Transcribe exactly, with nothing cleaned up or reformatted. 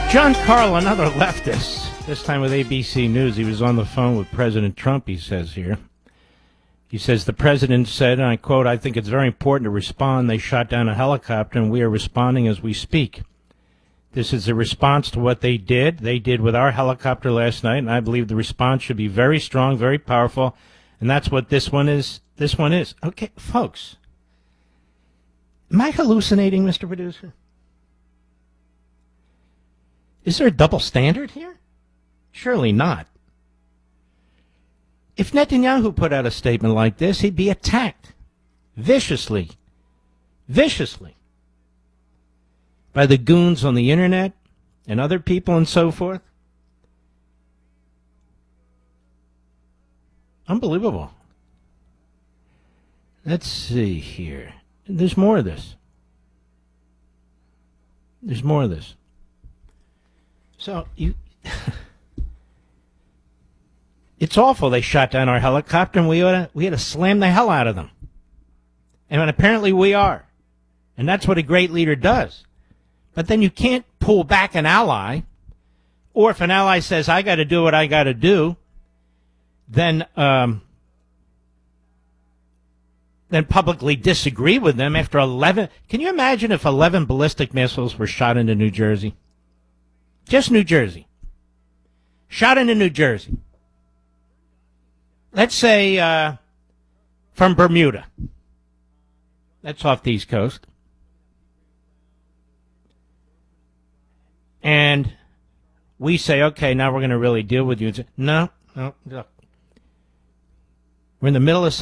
John Carl, another leftist, this time with A B C News. He was on the phone with President Trump, he says here. He says, the president said, and I quote, "I think it's very important to respond. They shot down a helicopter, and we are responding as we speak. This is a response to what they did. They did with our helicopter last night, and I believe the response should be very strong, very powerful, and that's what this one is. This one is." Okay, folks, am I hallucinating, Mister Producer? Is there a double standard here? Surely not. If Netanyahu put out a statement like this, he'd be attacked viciously, viciously by the goons on the internet and other people and so forth. Unbelievable. Let's see here. There's more of this. There's more of this. So, you... It's awful they shot down our helicopter, and we ought to, we had to slam the hell out of them. And apparently we are. And that's what a great leader does. But then you can't pull back an ally, or if an ally says, I got to do what I got to do, then um, then publicly disagree with them after eleven. Can you imagine if eleven ballistic missiles were shot into New Jersey? Just New Jersey. Shot into New Jersey. Let's say uh, from Bermuda. That's off the East Coast. And we say, okay, now we're going to really deal with you. No, no, no. We're in the middle of